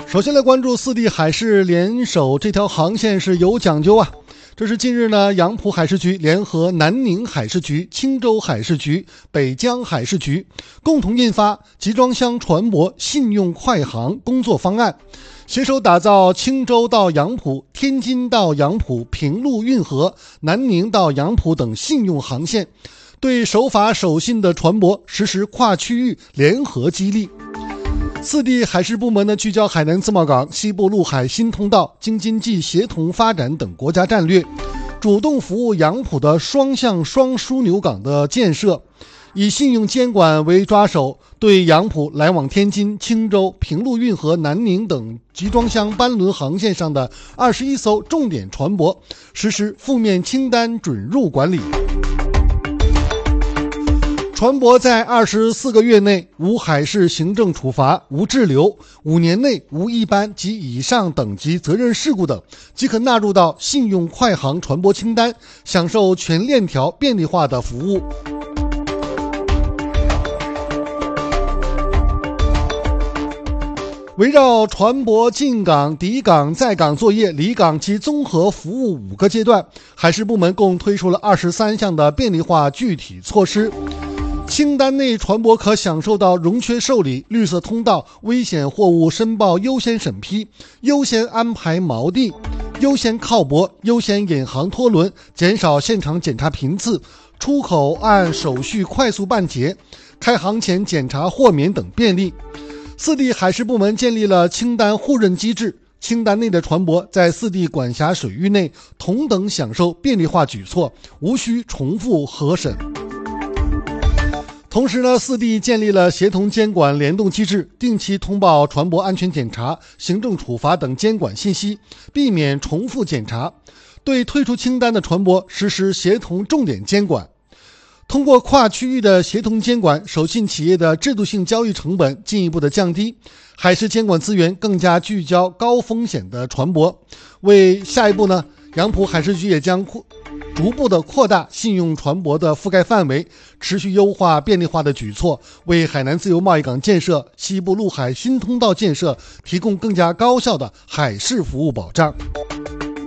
首先来关注四地海事联手这条航线是有讲究啊。这是近日呢，杨浦海事局联合南宁海事局、青州海事局、北江海事局共同印发集装箱船舶信用快航工作方案，携手打造青州到杨浦、天津到杨浦、平陆运河、南宁到杨浦等信用航线，对守法守信的船舶实施跨区域联合激励。四地海事部门呢，聚焦海南自贸港、西部陆海新通道、京津冀协同发展等国家战略，主动服务杨浦的双向双枢纽港的建设，以信用监管为抓手，对杨浦来往天津、青州、平陆运河、南宁等集装箱班轮航线上的21艘重点船舶实施负面清单准入管理。船舶在24个月内无海事行政处罚、无滞留，5年内无一般及以上等级责任事故等，即可纳入到信用快航船舶清单，享受全链条便利化的服务。围绕船舶进港、抵港、在港作业、离港及综合服务5个阶段，海事部门共推出了23项的便利化具体措施。清单内船舶可享受到融缺受理、绿色通道、危险货物申报优先审批、优先安排锚地、优先靠泊、优先引航拖轮、减少现场检查频次、出口岸手续快速办结、开航前检查豁免等便利。四地海事部门建立了清单互认机制，清单内的船舶在四地管辖水域内同等享受便利化举措，无需重复核审。同时呢，四地建立了协同监管联动机制，定期通报船舶安全检查、行政处罚等监管信息，避免重复检查。对退出清单的船舶实施协同重点监管。通过跨区域的协同监管，守信企业的制度性交易成本进一步的降低，海事监管资源更加聚焦高风险的船舶。为下一步呢，杨浦海事局也将逐步的扩大信用船舶的覆盖范围，持续优化便利化的举措，为海南自由贸易港建设、西部陆海新通道建设提供更加高效的海事服务保障。